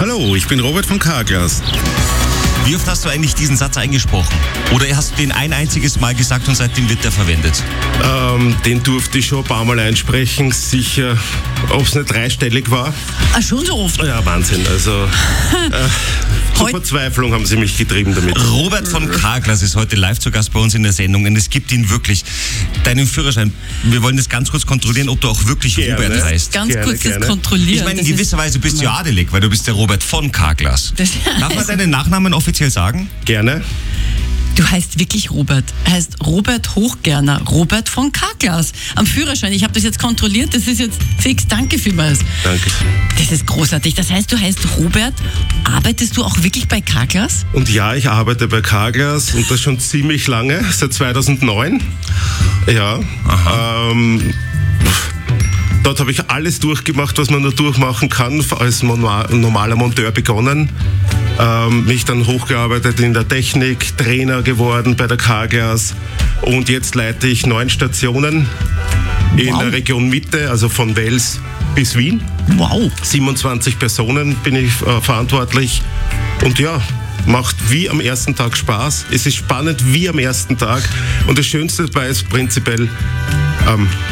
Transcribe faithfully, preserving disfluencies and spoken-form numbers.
Hallo, ich bin Robert von Carglass. Wie oft hast du eigentlich diesen Satz eingesprochen? Oder hast du den ein einziges Mal gesagt und seitdem wird der verwendet? Ähm, den durfte ich schon ein paar Mal einsprechen, sicher, ob es nicht dreistellig war. Ah, schon so oft? Ja, Wahnsinn, also äh, zur Verzweiflung haben sie mich getrieben damit. Robert von Carglass ist heute live zu Gast bei uns in der Sendung und es gibt ihn wirklich. Deinen Führerschein, wir wollen das ganz kurz kontrollieren, ob du auch wirklich Gerne. Robert heißt. Ganz Gerne, kurz gerne. das kontrollieren. Ich meine, in Das gewisser Weise bist du ja adelig, weil du bist der Robert von Carglass. Das- Darf man deinen Nachnamen offiziell sagen? Gerne. Du heißt wirklich Robert. Heißt Robert Hochgerner. Robert von Carglass. Am Führerschein. Ich habe das jetzt kontrolliert. Das ist jetzt fix. Danke vielmals. Danke. Das ist großartig. Das heißt, du heißt Robert. Arbeitest du auch wirklich bei Carglass? Und ja, ich arbeite bei Carglass und das schon ziemlich lange, seit zweitausendneun. Ja. Ähm, dort habe ich alles durchgemacht, was man nur durchmachen kann, als normaler Monteur begonnen. Ähm, mich dann hochgearbeitet in der Technik, Trainer geworden bei der Carglass und jetzt leite ich neun Stationen in Wow. der Region Mitte, also von Wels bis Wien. Wow. siebenundzwanzig Personen bin ich äh, verantwortlich und ja, macht wie am ersten Tag Spaß. Es ist spannend wie am ersten Tag und das Schönste dabei ist prinzipiell, ähm,